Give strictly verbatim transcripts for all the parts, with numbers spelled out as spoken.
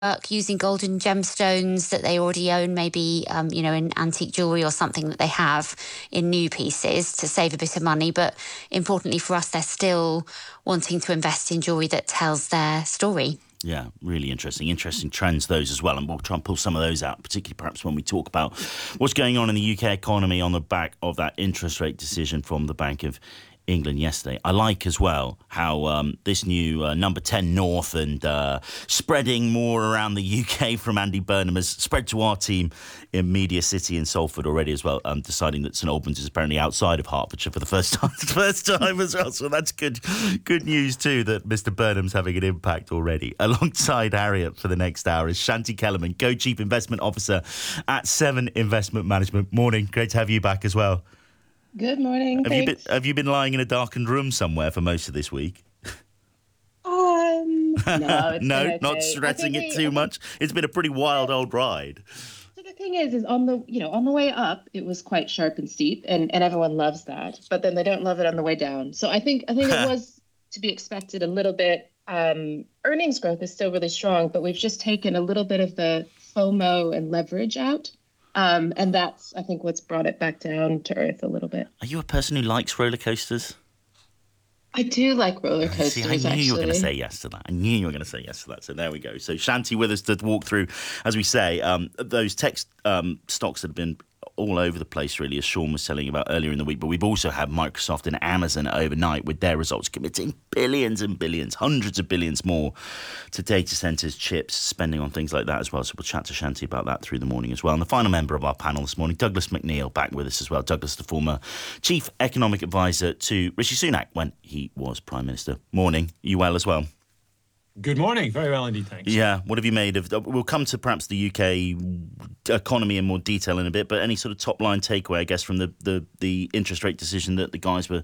using golden gemstones that they already own, maybe, um, you know, in antique jewellery or something that they have in new pieces to save a bit of money. But importantly for us, they're still wanting to invest in jewellery that tells their story. Yeah, really interesting. Interesting trends, those as well. And we'll try and pull some of those out, particularly perhaps when we talk about what's going on in the U K economy on the back of that interest rate decision from the Bank of England yesterday. I like as well how um, this new uh, number ten North and uh, spreading more around the U K from Andy Burnham has spread to our team in Media City in Salford already as well, um, deciding that St Albans is apparently outside of Hertfordshire for the first time, first time as well. So that's good good news too, that Mister Burnham's having an impact already. Alongside Harriet for the next hour is Shanti Kellerman, Co-Chief Investment Officer at Seven Investment Management. Morning, great to have you back as well. Good morning. Have you been Have you been lying in a darkened room somewhere for most of this week? Um, no, it's no, been okay. not stressing it we, too much. It's been a pretty wild old ride. So the thing is, is on the you know on the way up, it was quite sharp and steep, and, and everyone loves that. But then they don't love it on the way down. So I think I think it was to be expected a little bit. Um, earnings growth is still really strong, but we've just taken a little bit of the FOMO and leverage out. Um, and that's, I think, what's brought it back down to earth a little bit. Are you a person who likes roller coasters? I do like roller coasters, See, I knew actually. you were going to say yes to that. I knew you were going to say yes to that. So there we go. So Shanti with us to walk through, as we say, um, those tech um, stocks that have been all over the place, really, as Sean was telling about earlier in the week. But we've also had Microsoft and Amazon overnight with their results committing billions and billions, hundreds of billions more to data centres, chips, spending on things like that as well. So we'll chat to Shanti about that through the morning as well. And the final member of our panel this morning, Douglas McNeil, back with us as well. Douglas, the former Chief Economic Advisor to Rishi Sunak when he was Prime Minister. Morning. You well as well? Good morning. Very well indeed, thanks. Yeah, what have you made of... We'll come to perhaps the U K economy in more detail in a bit, but any sort of top-line takeaway, I guess, from the, the, the interest rate decision that the guys were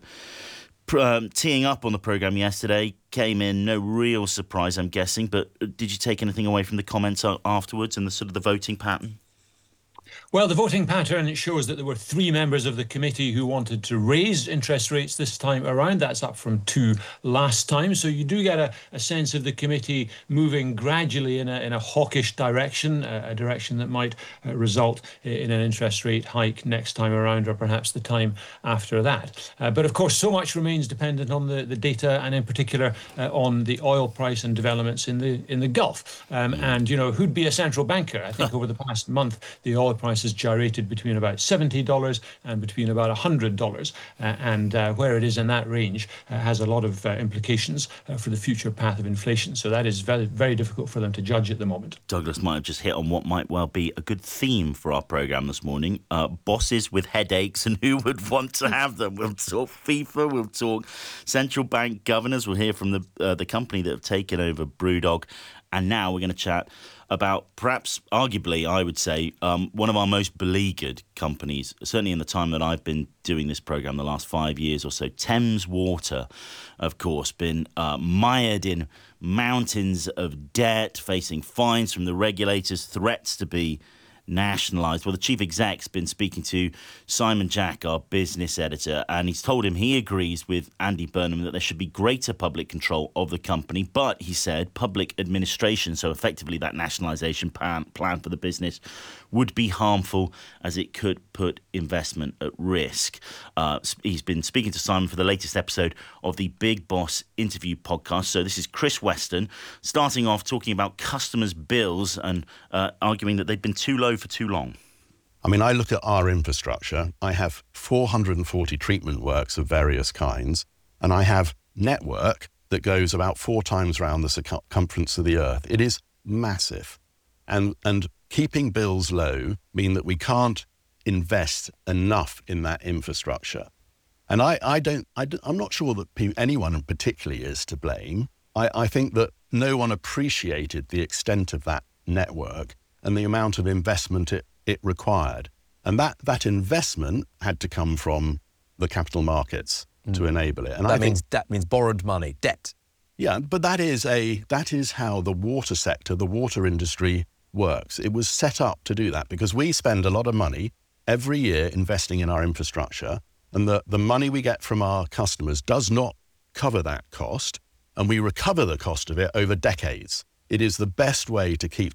um, teeing up on the programme yesterday came in, no real surprise, I'm guessing, but did you take anything away from the comments afterwards and the sort of the voting pattern? Well, the voting pattern shows that there were three members of the committee who wanted to raise interest rates this time around. That's up from two last time. So you do get a, a sense of the committee moving gradually in a, in a hawkish direction, a, a direction that might uh, result in an interest rate hike next time around or perhaps the time after that. Uh, but of course, so much remains dependent on the, the data and in particular uh, on the oil price and developments in the in the Gulf. Um, and, you know, who'd be a central banker? I think over the past month, the oil price has gyrated between about seventy dollars and between about one hundred dollars. Uh, and uh, where it is in that range uh, has a lot of uh, implications uh, for the future path of inflation. So that is very, very difficult for them to judge at the moment. Douglas might have just hit on what might well be a good theme for our programme this morning. Uh, bosses with headaches and who would want to have them. We'll talk FIFA, we'll talk central bank governors. We'll hear from the, uh, the company that have taken over Brewdog. And now we're going to chat about perhaps, arguably, I would say, um, one of our most beleaguered companies, certainly in the time that I've been doing this programme, the last five years or so. Thames Water, of course, been uh, mired in mountains of debt, facing fines from the regulators, threats to be nationalised. Well, the chief exec's been speaking to Simon Jack, our business editor, and he's told him he agrees with Andy Burnham that there should be greater public control of the company, but he said public administration, so effectively that nationalisation plan, plan for the business, would be harmful as it could put investment at risk. Uh, he's been speaking to Simon for the latest episode of the Big Boss interview podcast. So this is Chris Weston starting off talking about customers' bills and uh, arguing that they've been too low for too long. I mean, I look at our infrastructure. I have four hundred forty treatment works of various kinds, and I have network that goes about four times around the circumference of the Earth. It is massive. And and keeping bills low mean that we can't invest enough in that infrastructure. And I, I don't, I don't, I'm not sure that pe- anyone particularly is to blame. I, I think that no one appreciated the extent of that network and the amount of investment it, it required. And that, that investment had to come from the capital markets mm. to enable it. And that I means think, that means borrowed money, debt. Yeah, but that is a that is how the water sector, the water industry works. It was set up to do that because we spend a lot of money every year investing in our infrastructure, and the, the money we get from our customers does not cover that cost, and we recover the cost of it over decades. It is the best way to keep